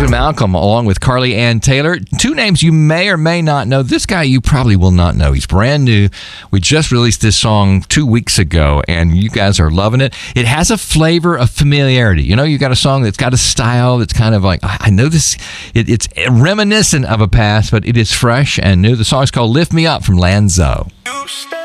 Kevin Malcolm along with Carly Ann Taylor. Two names you may or may not know. This guy you probably will not know. He's brand new. We just released this song 2 weeks ago, and you guys are loving it. It has a flavor of familiarity. You know, you got a song that's got a style that's kind of like, I know this. It's reminiscent of a past, but it is fresh and new. The song's called Lift Me Up from Lanzo.